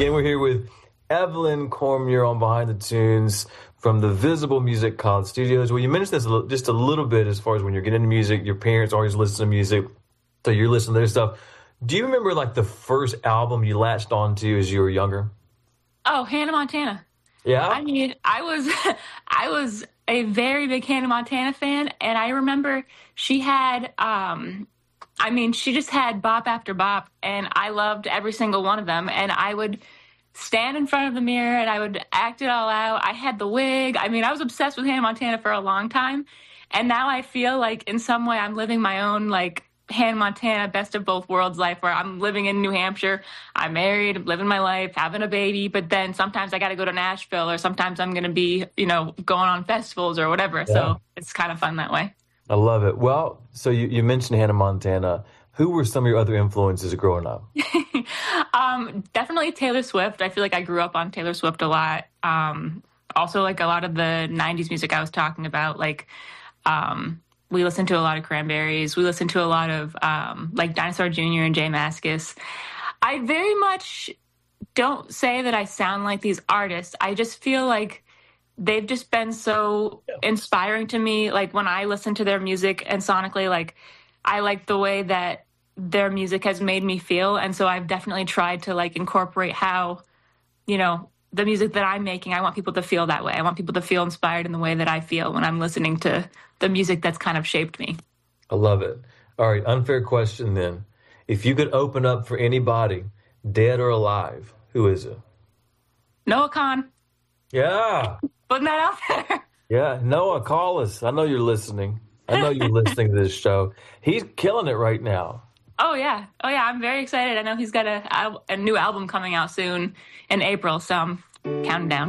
Again, we're here with Evelyn Cormier on Behind the Tunes from the Visible Music College Studios. Well, you mentioned this just a little bit as far as when you're getting into music, your parents always listen to music, so you're listening to their stuff. Do you remember like the first album you latched onto as you were younger? Oh, Hannah Montana. Yeah? I mean, I was a very big Hannah Montana fan, and I remember she had she just had bop after bop, and I loved every single one of them, and I would stand in front of the mirror and I would act it all out. I had the wig. I mean, I was obsessed with Hannah Montana for a long time, and now I feel like in some way I'm living my own like Hannah Montana best of both worlds life, where I'm living in New Hampshire, I'm married, living my life, having a baby, but then sometimes I got to go to Nashville, or sometimes I'm going to be, going on festivals or whatever. Yeah. So it's kind of fun that way. I love it. Well, so you mentioned Hannah Montana. Who were some of your other influences growing up? Definitely Taylor Swift. I feel like I grew up on Taylor Swift a lot. Also, like a lot of the 90s music I was talking about, like we listened to a lot of Cranberries. We listened to a lot of like Dinosaur Jr. and Jay Mascis. I very much don't say that I sound like these artists. I just feel like they've just been so inspiring to me. Like when I listen to their music and sonically, like I like the way that their music has made me feel. And so I've definitely tried to like incorporate how, the music that I'm making, I want people to feel that way. I want people to feel inspired in the way that I feel when I'm listening to the music that's kind of shaped me. I love it. All right, unfair question then. If you could open up for anybody, dead or alive, who is it? Noah Kahan. Yeah. Putting that out there. Yeah, Noah, call us. I know you're listening. I know you're listening to this show. He's killing it right now. Oh, yeah. I'm very excited. I know he's got a new album coming out soon in April, so I'm counting down.